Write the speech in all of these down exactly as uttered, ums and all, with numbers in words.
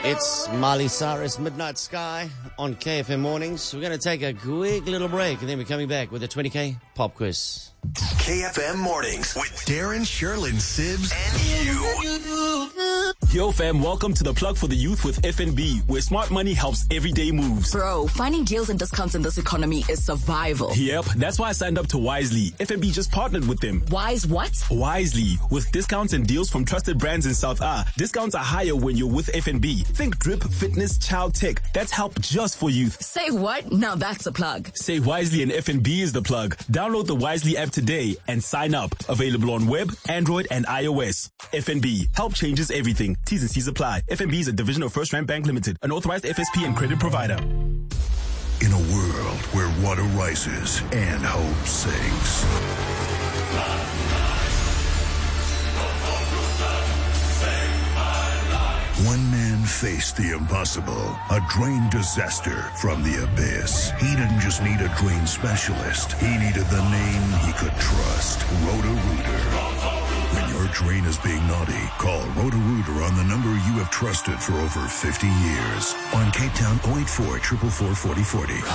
It's Miley Cyrus, Midnight Sky on K F M Mornings. We're going to take a quick little break and then we're coming back with a twenty K pop quiz. K F M Mornings with Darren, Sherlyn, Sibs, and you. Yo fam, welcome to the Plug for the Youth with F N B, where smart money helps everyday moves. Bro, finding deals and discounts in this economy is survival. Yep, that's why I signed up to Wisely. F N B just partnered with them. Wise what? Wisely, with discounts and deals from trusted brands in South A. Discounts are higher when you're with F N B. Think drip, fitness, child tech. That's help just for youth. Say what? Now that's a plug. Say Wisely and F N B is the plug. Download the Wisely app today and sign up. Available on web, Android, and iOS. F N B. Help changes everything. T's and C's apply. F N B is a division of First Rand Bank Limited, an authorized F S P and credit provider. In a world where water rises and hope sinks, one man faced the impossible, a drain disaster from the abyss. He didn't just need a drain specialist. He needed the name he could trust, Roto-Rooter. When your drain is being naughty, call Roto-Rooter on the number you have trusted for over fifty years. On Cape Town, oh eight four, four four four, four oh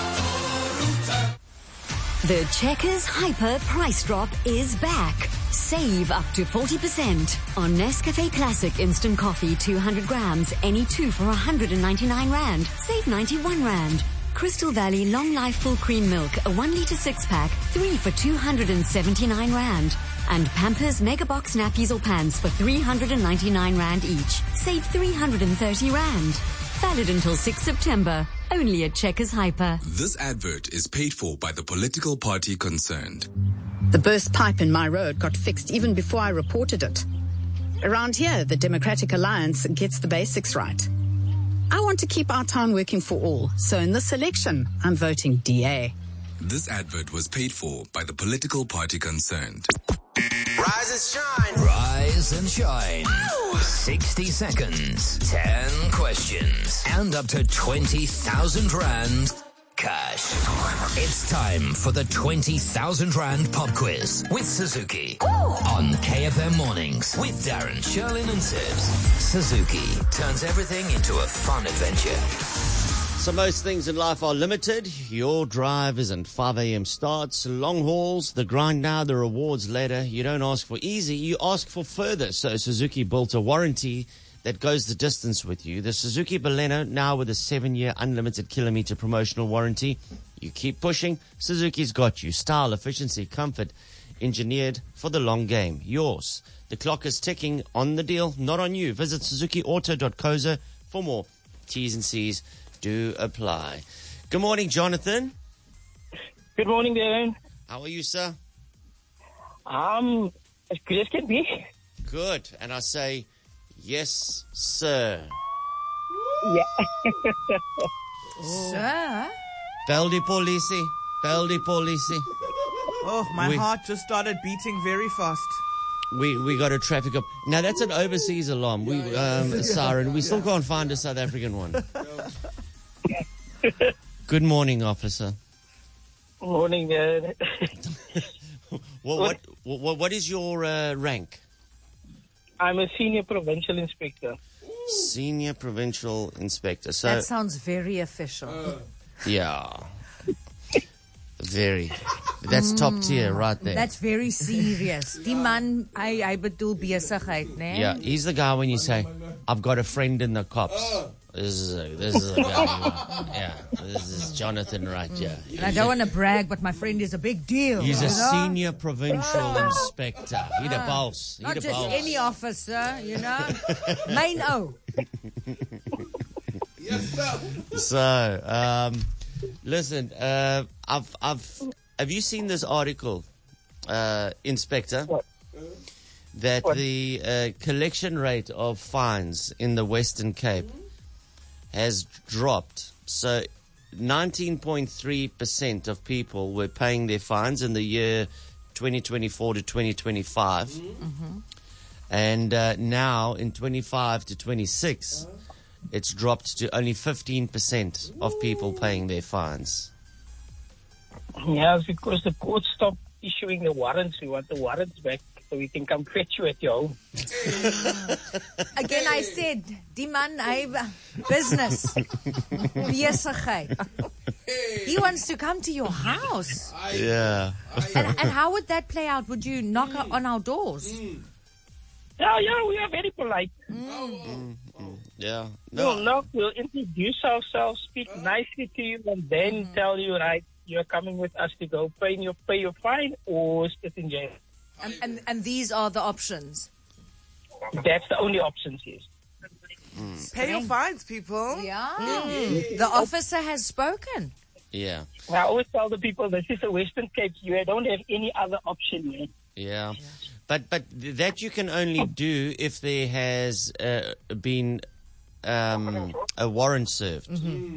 four oh. The Checkers Hyper price drop is back. Save up to forty percent on Nescafe Classic Instant Coffee two hundred grams, any two for one hundred ninety-nine rand. Save ninety-one rand. Crystal Valley Long Life Full Cream Milk, a one litre six pack, three for two hundred seventy-nine rand. And Pampers Mega Box nappies or pants for three hundred ninety-nine rand each. Save three hundred thirty rand. Valid until sixth September. Only at Checkers Hyper. This advert is paid for by the political party concerned. The burst pipe in my road got fixed even before I reported it. Around here, the Democratic Alliance gets the basics right. I want to keep our town working for all, so in this election, I'm voting D A. This advert was paid for by the political party concerned. Rise and shine. Rise and shine. Ow! sixty seconds, ten questions, and up to twenty thousand rand cash. It's time for the twenty thousand rand pop quiz with Suzuki. Ooh. On K F M Mornings with Darren, Sherlyn, and Sibs. Suzuki turns everything into a fun adventure. So most things in life are limited. Your drive isn't five a.m. starts, long hauls, the grind now, the rewards later. You don't ask for easy, you ask for further. So Suzuki built a warranty that goes the distance with you. The Suzuki Baleno, now with a seven-year unlimited kilometer promotional warranty. You keep pushing, Suzuki's got you. Style, efficiency, comfort, engineered for the long game. Yours. The clock is ticking on the deal, not on you. Visit suzuki auto dot co za for more. T's and C's do apply. Good morning, Jonathan. Good morning, Darren. How are you, sir? Um, as good as can be. Good. And I say, yes, sir. Yeah. Sir? Beldi Polisi. Beldi Polisi. Oh, my We- heart just started beating very fast. We we got a traffic up. Now that's an overseas alarm. We um a siren. We still can't find a South African one. Good morning, officer. Morning, Darren. Well, what what what is your uh, rank? I'm a senior provincial inspector. Senior provincial inspector. So That sounds very official. yeah, very. That's top tier right there. That's very serious. Die man, hy, hy bedoel besigheid, né? Yeah, he's the guy when you say, I've got a friend in the cops. This is a, this is a guy. Yeah, this is Jonathan right here. And I don't want to brag, but my friend is a big deal. He's a you know? senior provincial inspector. He the boss. He Not the just boss. any officer, you know? Main O. So, um, listen, uh, I've, I've, have you seen this article, uh, Inspector? What? That What? the uh, collection rate of fines in the Western Cape has dropped. So, nineteen point three percent of people were paying their fines in the year twenty twenty-four to twenty twenty-five. Mm-hmm. And uh, now, in twenty-five to twenty-six, it's dropped to only fifteen percent of people paying their fines. Yeah, it's because the court stopped issuing the warrants. We want the warrants back. so we can come fetch you at your home. Again, I said, die man, I business. Besigheid. He wants to come to your house. Yeah. And, and how would that play out? Would you knock on our doors? Yeah, yeah, we are very polite. Mm, mm, yeah. We'll No. knock, we'll introduce ourselves, speak nicely to you, and then tell you, right, you're coming with us to go pay your, pay your fine or sit in jail. And, and, and these are the options. That's the only options, yes. Pay your fines, people. Yeah. The officer has spoken. Yeah. I always tell the people, this is the Western Cape. You don't have any other option, man. Yeah. But but that you can only do if there has uh, been um, a warrant served.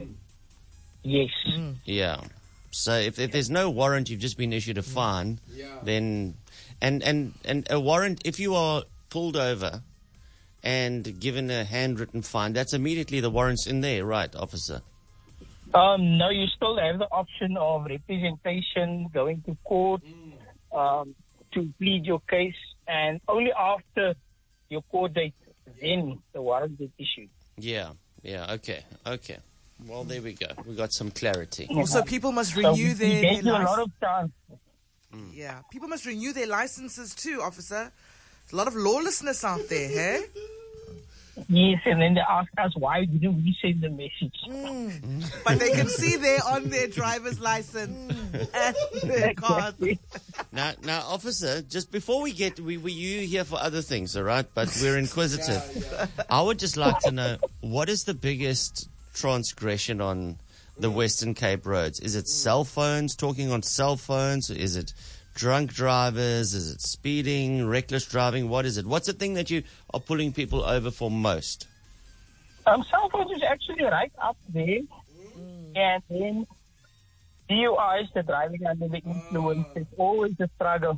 Yes. Yeah. So if, if there's no warrant, you've just been issued a fine, then and, and, and a warrant, if you are pulled over and given a handwritten fine, that's immediately the warrant's in there, right, officer? Um, no, you still have the option of representation, going to court, um, to plead your case, and only after your court date, then the warrant is issued. Yeah. Yeah. Okay. Okay. Well, there we go. We got some clarity. Also, people must So renew we their, gave their you a lot license. of time. Yeah, people must renew their licenses too, officer. There's a lot of lawlessness out there, hey? Yes, and then they ask us why didn't we send the message. But they can see there on their driver's license and their card. Now, now, officer, just before we get, we were you here for other things, all right? But we're inquisitive. I would just like to know, what is the biggest transgression on the Western Cape roads? Is it cell phones, talking on cell phones? Is it drunk drivers? Is it speeding, reckless driving? What is it? What's the thing that you are pulling people over for most? Um, cell phones is actually right up there. And then D U Is, the driving under the influence, is always a struggle.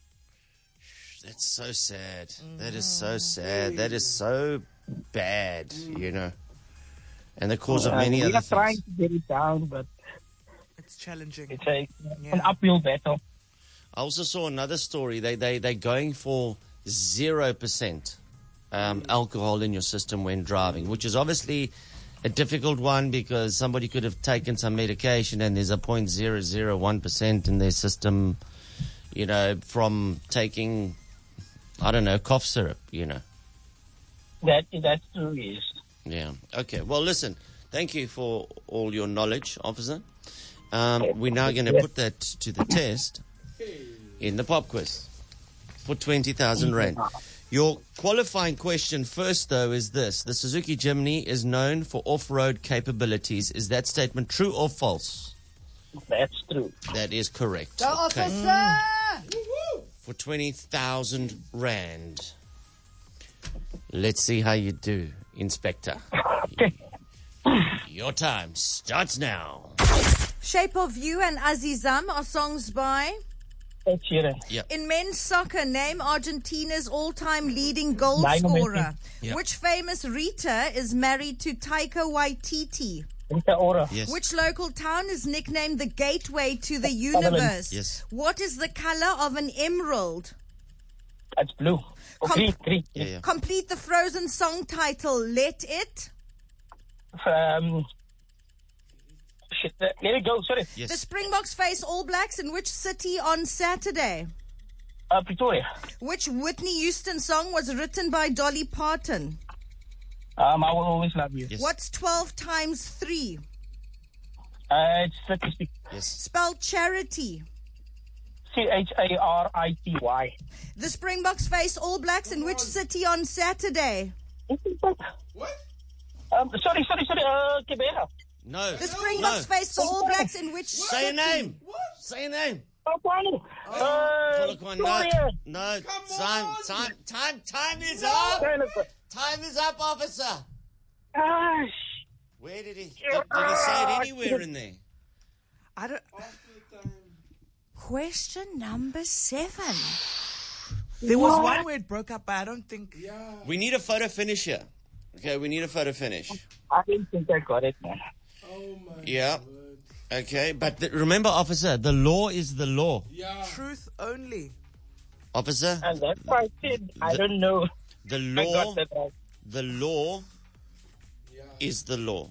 That's so sad. That is so sad. That is so bad, you know. And the cause of Uh, many we other are trying things. to get it down, but It's challenging. it's a, Yeah. an uphill battle. I also saw another story. They they they're going for zero percent um, alcohol in your system when driving, which is obviously a difficult one because somebody could have taken some medication and there's a point zero zero one percent in their system, you know, from taking, I don't know, cough syrup, you know. That that's true, yes. Yeah. Okay. Well, listen. Thank you for all your knowledge, officer. Um, we're now going to put that to the test in the pop quiz for twenty thousand rand. Your qualifying question first, though, is this. The Suzuki Jimny is known for off-road capabilities. Is that statement true or false? That's true. That is correct. Go, officer! For twenty thousand rand. Let's see how you do, Inspector. Your time starts now. Shape of You and Azizam are songs by... Ed Sheeran. Yep. In men's soccer, name Argentina's all-time leading goal Lionel scorer. Messi. Yep. Which famous Rita is married to Taika Waititi? Rita Ora. Yes. Which local town is nicknamed the gateway to the universe? Yes. What is the color of an emerald? That's blue. Oh, Com- green, green. Yeah, yeah. Complete the Frozen song title, Let It. Um, shit, uh, let it go, sorry. Yes. The Springboks face All Blacks in which city on Saturday? Uh, Pretoria. Which Whitney Houston song was written by Dolly Parton? Um, I will always love you. Yes. What's twelve times three? Uh, it's thirty-six. Yes. Spell charity. C H A R I T Y. The Springboks face All Blacks in which city on Saturday? What? Um, sorry, sorry, sorry. Uh, Kibera. No. The Springboks face the All Blacks in which Say city? your name. Say your name. Polokwane. Uh, Polokwane. Victoria. No. No. Time, time, time, time is up. Time is up, officer. Gosh. Where did he? Did, did he say it anywhere in there? I don't. Question number seven. There was one where it broke up, but I don't think. We need a photo finish here. Okay, we need a photo finish. I didn't think I got it, man. Yeah. Okay, but the, remember, officer, the law is the law. Truth only. Officer? And that's why I said, I The- don't know. The I law, got that right. the law is the law.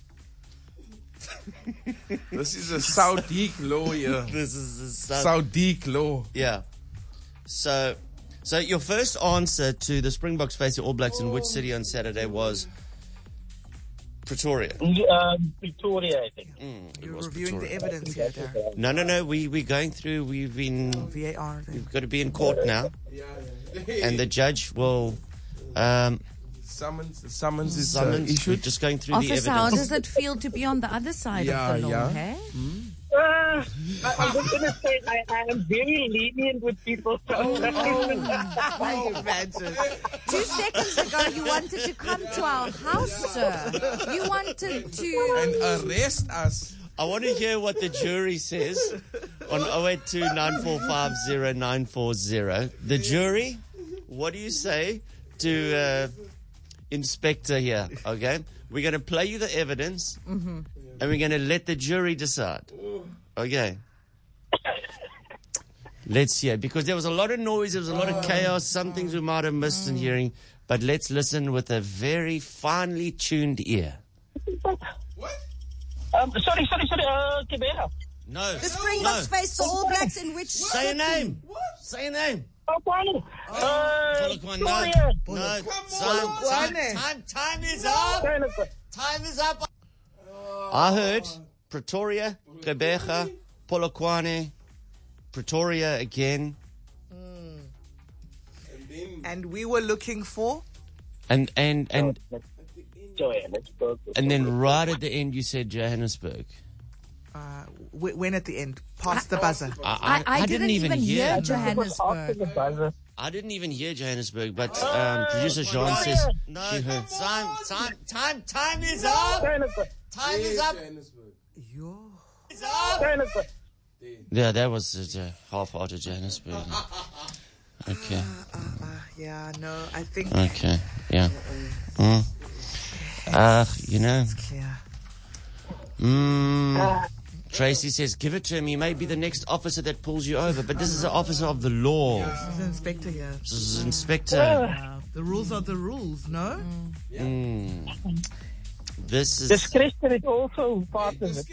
This is a Saudiq law here. This is a South- Saudiq law. Yeah. So, so your first answer to the Springboks facing All Blacks in which city on Saturday was Pretoria. Um, Victoria, I think. Mm, You're was reviewing Pretoria. the evidence here, Darren. No, no, no. We we're going through. We've been. V A R. Then. We've got to be in court now, and the judge will. Um, Summons, the summons is uh, summons. We're issued. just going through Officer, the how evidence. does it feel to be on the other side Yeah, of the law, yeah. hey? Uh, I, I'm just going to say I, I am very lenient with people. Oh, I imagine. Two seconds ago, you wanted to come to our house, sir. You wanted to... And arrest us. I want to hear what the jury says on oh eight two nine four five oh nine four oh. The jury, what do you say to uh, Inspector here? Okay, we're going to play you the evidence, Mm-hmm. and we're going to let the jury decide. Okay. Let's hear, because there was a lot of noise, there was a lot of chaos, some things we might have missed in hearing, but let's listen with a very finely tuned ear. Um, sorry, sorry, sorry, uh, Kibera. No. The Springboks face the All Blacks in which Say your city? name. Say your name. Polokwane. Uh, Polokwane, no. Victoria. No, time, time, time, time is up. Time is up. I heard Pretoria, Gqeberha, Polokwane, Pretoria again. And we were looking for. And, and, and, Johannesburg. and then right at the end you said Johannesburg. Uh, w- when at the end, past the buzzer. I, I, I, didn't, even hear. After Johannesburg. the buzzer. I didn't even hear Johannesburg, but um, producer Jean says no. She heard. Time, time, time, time is up. Johannesburg. Time is up. Yo. Is up. Johannesburg. Yeah, that was uh, half-hearted Johannesburg. Okay. Uh, uh, yeah, no, I think. Okay. Yeah. Mm. Uh, you know. Yeah. Mm. Tracy says, give it to him. He may be the next officer that pulls you over, but this is an officer of the law. This is Inspector here. This is Inspector. Uh, the rules are the rules, no? Mm. This is. Discretion is also part of it.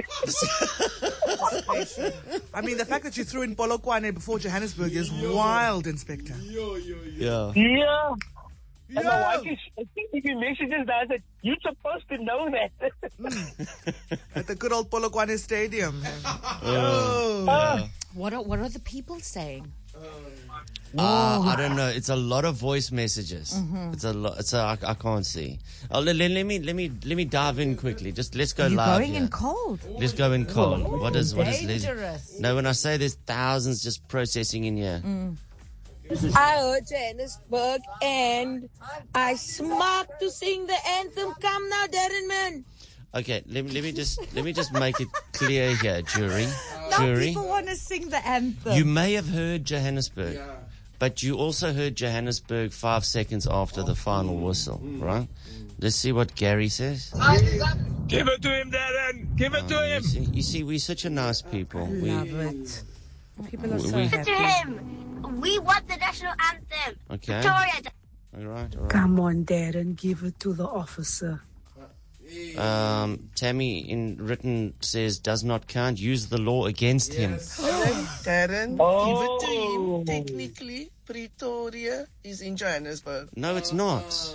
I mean, the fact that you threw in Polokwane before Johannesburg is wild, Inspector. Yeah. Yeah. And my wife is, I think if you messages that, I said, you're supposed to know that. At the good old Polokwane Stadium. Oh. Yeah. What are, what are the people saying? Uh, I don't know. It's a lot of voice messages. Mm-hmm. It's a lot. It's a, I, I can't see. Oh, let, let, let me let me let me dive in quickly. Just let's go You're live. going here. in cold. Let's go in cold. What is what is? Dangerous. No, when I say there's thousands just processing in here. Mm. I heard Johannesburg and I smart to sing the anthem. Come now, Darren, man. Okay, let me let me just let me just make it clear here, jury. Now Jury. people want to sing the anthem. You may have heard Johannesburg, but you also heard Johannesburg five seconds after the final whistle, right? Let's see what Gary says. Give it to him, Darren. Give it to Oh, him. You see, you see, we're such a nice people. We, Love it. People are We- so we- happy. To him. We want the national anthem. Okay. Victoria. all right, all right. Come on, Dad, and give it to the officer. Um, Tammy in written says does not count. Use the law against him. Darren, Oh. give it to him. Technically, Pretoria is in Johannesburg. No, it's not.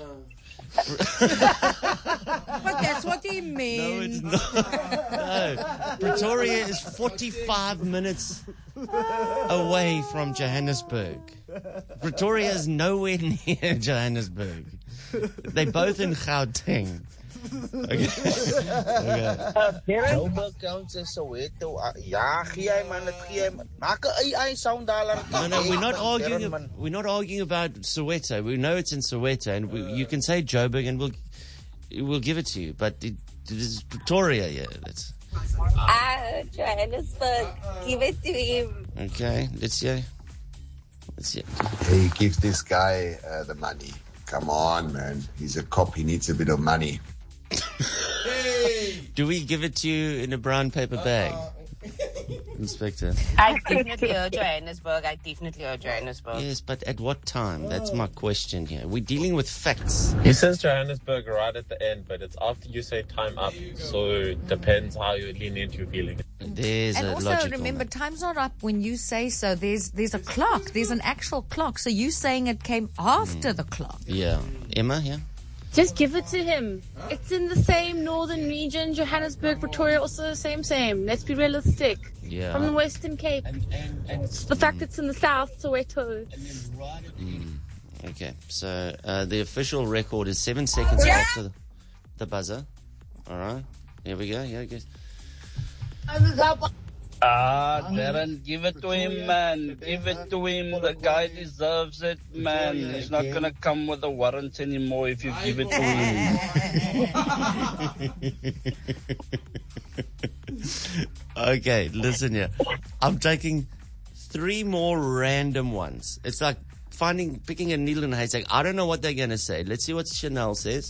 But that's what he means. No, it's not. No, Pretoria is forty-five minutes away from Johannesburg. Pretoria is nowhere near Johannesburg. They're both in Gauteng. Okay. Okay. Joburg counts as Soweto. Ah, Ja, gee hy man, dit gee hy man. Maak 'n A I sound dollar. No, no, we're not arguing. We're not arguing about Soweto. We know it's in Soweto, and we, you can say Joburg, and we'll we'll give it to you. But it, it is Pretoria, yeah. That's I heard Johannesburg. Give it to him. okay. Let's see. Let's see. He gives this guy uh, the money. Come on, man. He's a cop. He needs a bit of money. Do we give it to you in a brown paper bag? Inspector? I definitely heard Johannesburg. I definitely heard Johannesburg. Yes, but at what time? That's my question here. We're dealing with facts. He says Johannesburg right at the end, but it's after you say time up. So it depends how you lean into your feeling. There's And a also logical remember, man. time's not up when you say so. There's there's a clock. There's an actual clock. So you saying it came after the clock. Yeah. Emma, yeah? Just give it to him. It's in the same northern region, Johannesburg, Pretoria, also the same, same. Let's be realistic. Yeah. From the Western Cape. It's the fact it's in the South, Soweto. Mm. Okay, so uh, the official record is seven seconds after the, the buzzer. All right, here we go. Here we go. Ah, Darren, give it to him, man. Give it to him. The guy deserves it, man. He's not going to come with a warrant anymore if you give it to him. Okay, listen here. I'm taking three more random ones. It's like finding, picking a needle in a haystack. I don't know what they're going to say. Let's see what Chanel says.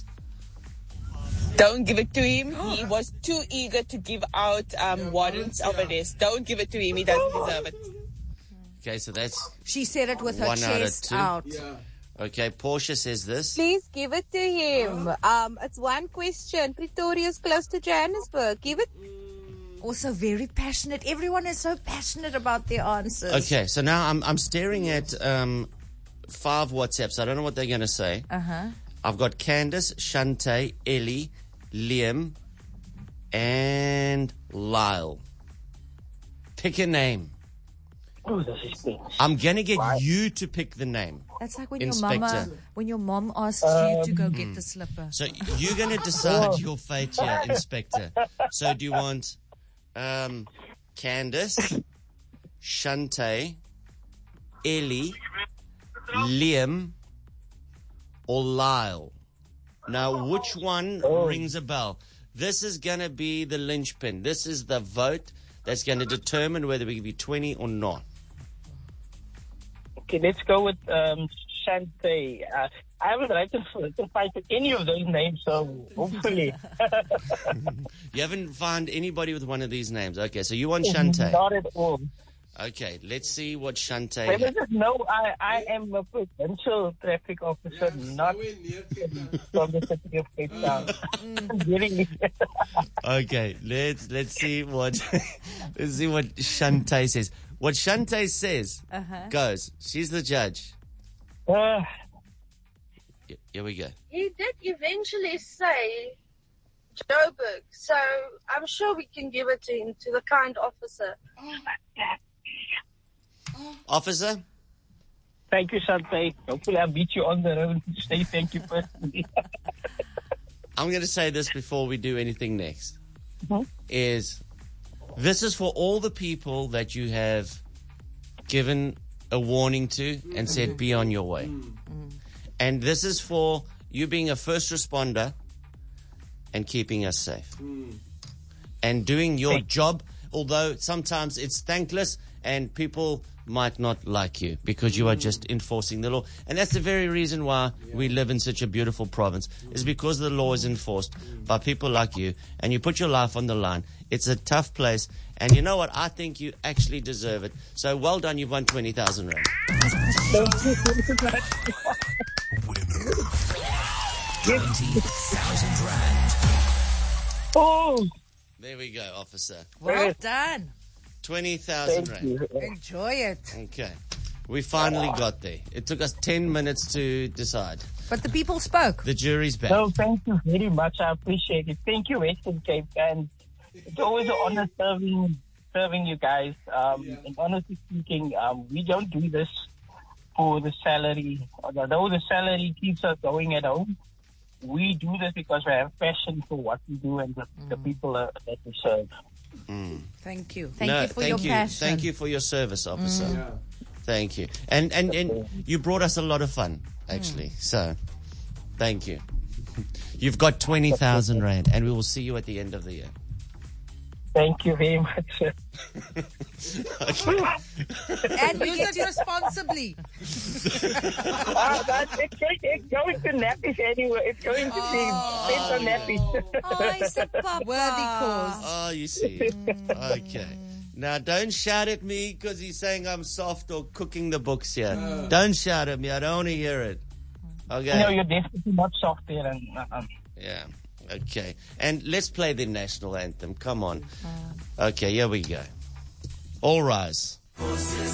Don't give it to him. He was too eager to give out um, warrants of arrest. Don't give it to him. He doesn't deserve it. Okay, so that's She said it with her one out of chest two. out. Okay, Portia says this. Please give it to him. Um, it's one question. Pretoria is close to Johannesburg. Give it. Also very passionate. Everyone is so passionate about their answers. Okay, so now I'm I'm staring at um, five WhatsApps. I don't know what they're going to say. Uh-huh. I've got Candace, Shante, Ellie, Liam, and Lyle. Pick a name. Oh, this is big. I'm going to get you to pick the name. That's like when Inspector. your mama, when your mom asks you to go get the slipper. So you're going to decide your fate here, Inspector. So do you want um, Candace, Shante, Ellie, Liam, or Lyle? Now, which one rings a bell? This is going to be the linchpin. This is the vote that's going to determine whether we give you twenty or not. Okay, let's go with um, Shante. Uh, I haven't written for to fight with any of those names, so hopefully. You haven't found anybody with one of these names. Okay, so you want Shante. Not at all. Okay, let's see what Shante... Let me just know I, I am a provincial traffic officer, not from the city of Cape Town. Really? Okay, let's let's see what let's see what Shante says. What Shante says Uh-huh. goes. She's the judge. Uh, Y- Here we go. He did eventually say Joburg, so I'm sure we can give it to him, to the kind officer. Officer? Thank you, Shante. Hopefully I'll beat you on the road. Say thank you personally. I'm going to say this before we do anything next. Mhm. Is this is for all the people that you have given a warning to and said be on your way. And this is for you being a first responder and keeping us safe. And doing your job, although sometimes it's thankless and people might not like you because you are just enforcing the law. And that's the very reason why we live in such a beautiful province, is because the law is enforced by people like you, and you put your life on the line. It's a tough place, and you know what? I think you actually deserve it. So well done, you've won twenty thousand rand. twenty thousand rand. Oh! There we go, officer. Well done. twenty thousand rand. Enjoy it. Okay. We finally got there. It took us ten minutes to decide. But the people spoke. The jury's back. No, thank you very much. I appreciate it. Thank you, Western Cape. And it's always an honor serving, serving you guys. Um, and honestly speaking, um, we don't do this for the salary. Although the salary keeps us going at home, we do this because we have passion for what we do and the, the people uh, that we serve. Mm. Thank you. Thank No, you for thank your you. passion. Thank you for your service, officer. Mm. Yeah. Thank you. And, and and you brought us a lot of fun, actually. Mm. So, thank you. You've got twenty thousand rand, and we will see you at the end of the year. Thank you very much. Sir. And use it responsibly. uh, that's, it's, it's going to nappies anyway. It's going to be spent on nappies. Oh, it's a papa. Worthy cause. Oh, you see. Okay. Now, don't shout at me because he's saying I'm soft or cooking the books here. Uh, don't shout at me. I don't want to hear it. Okay. No, you're definitely not soft there. And, um, yeah. Okay. And let's play the national anthem. Come on. Okay, here we go. All rise.